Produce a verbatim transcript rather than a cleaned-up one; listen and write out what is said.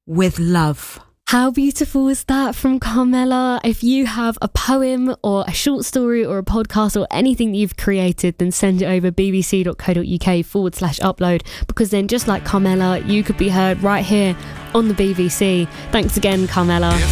with love. How beautiful was that from Carmela? If you have a poem or a short story or a podcast or anything that you've created, then send it over bbc.co.uk forward slash upload, because then just like Carmela, you could be heard right here on the B B C. Thanks again, Carmela.